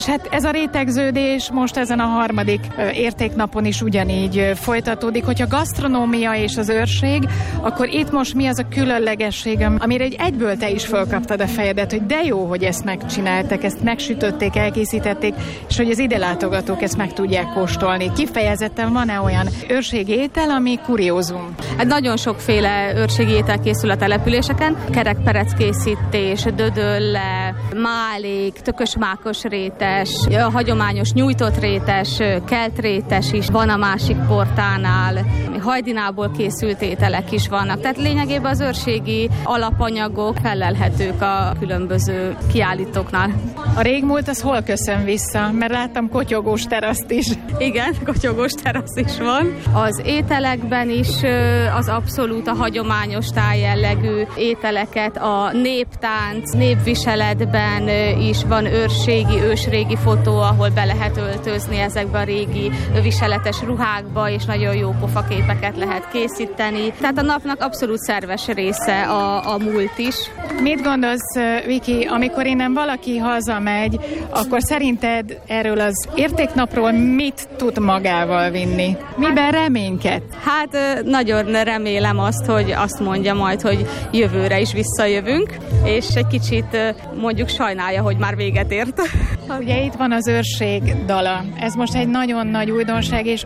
Hát ez a rétegződés most ezen a 3. értéknapon is ugyanígy folytatódik. Hogyha gasztronómia és az őrség, akkor itt most mi az a különlegesség, amire egyből te is fölkaptad a fejedet, hogy de jó, hogy ezt megcsináltak, ezt megsütötték, elkészítették, és hogy az ide látogatók ezt meg tudják kóstolni. Kifejezetten van-e olyan őrségi étel, ami kuriózum? Hát nagyon sokféle őrségi étel készül a településeken. Kerekperec készítés, dödölle, málék, tökösmákos rétes, a hagyományos nyújtott rétes, kelt rétes is van a másik portánál, hajdinából készült ételek is vannak. Tehát lényegében az őrségi alapanyagok felelhetők a különböző kiállítóknál. A régmúlt az hol köszön vissza? Mert láttam kotyogós teraszt is. Igen, kotyogós terasz is van. Az ételekben is az abszolút a hagyományos tájjellegű ételeket, a néptánc, népviseletben is van ősrégi fotó, ahol be lehet öltözni ezekbe a régi viseletes ruhákba, és nagyon jó pofaképeket lehet készíteni. Tehát a napnak abszolút szerves része a múlt is. Mit gondolsz, Viki, amikor innen valaki hazamegy, akkor szerinted erről az értéknapról mit tud magával vinni? Miben reményked? Hát nagyon remélem hogy azt mondja majd, hogy jövőre is visszajövünk, és egy kicsit mondjuk sajnálja, hogy már véget ért. Ugye itt van az őrség dala. Ez most egy nagyon nagy újdonság, és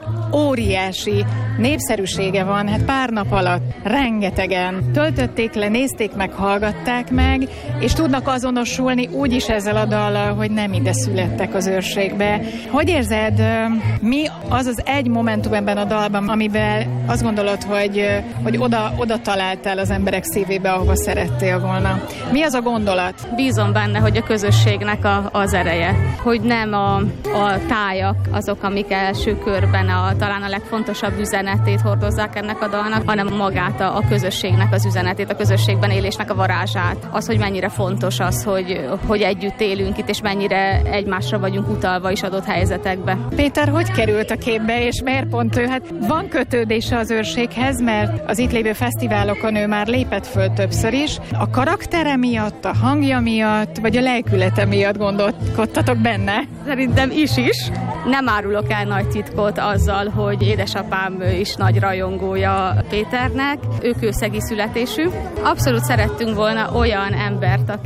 óriási népszerűsége van. Hát pár nap alatt rengetegen töltötték le, nézték meg, hallgatták meg, és tudnak azonosulni úgyis ezzel a dallal, hogy nem ide születtek az őrségbe. Hogy érzed, mi az az egy momentum ebben a dalban, amiben azt gondolod, hogy oda találtál az emberek szívébe, ahova szerettél volna? Mi az a gondolat? Bízom benne, hogy a közösségnek az ereje. Hogy nem a tájak azok, amik első körben talán a legfontosabb üzenetét hordozzák ennek a dalnak, hanem magát a közösségnek az üzenetét, a közösségben élésnek a varázsát. Az, hogy mennyire fontos az, hogy együtt élünk itt, és mennyire egymásra vagyunk utalva is adott helyzetekbe. Péter, hogy került a képbe, és miért pont ő? Hát van kötődése az őrséghez, mert az itt lévő fesztiválokon ő már lépett föl többször is. A karaktere miatt, a hangja miatt, vagy a lelkülete miatt gondolkodtatok benne? Szerintem is. Nem árulok el nagy titkot azzal, hogy édesapám is nagy rajongója Péternek. Ő kőszegi születésű. Abszolút szerettünk volna olyan embert,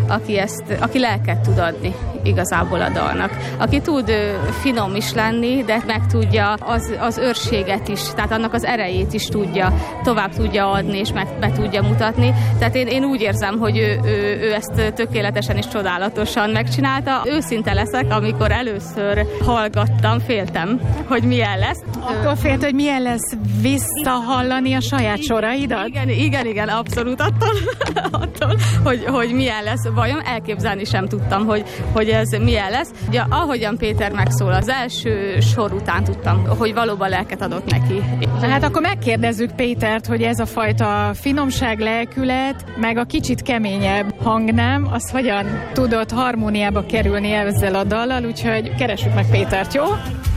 aki lelket tud adni igazából a dalnak. Aki tud finom is lenni, de meg tudja az őrséget is, tehát annak az erejét is tovább tudja adni, és be tudja mutatni. Tehát én úgy érzem, hogy ő ezt tökéletesen és csodálatosan megcsinálta. Őszinte leszek, amikor először hallgattam, féltem, hogy milyen lesz. Akkor félt, hogy milyen lesz visszahallani a saját soraidat? Igen, abszolút attól hogy milyen lesz. Vajon elképzelni sem tudtam, hogy ez milyen lesz. Ugye, ahogyan Péter megszól, az első sor után tudtam, hogy valóban lelket adott neki. Hát akkor megkérdezzük Pétert, hogy ez a fajta finomság, lelkület, meg a kicsit keményebb hangnám, az hogyan tudott harmóniába kerülni ezzel a dallal, úgyhogy keressük meg Pétert, jó?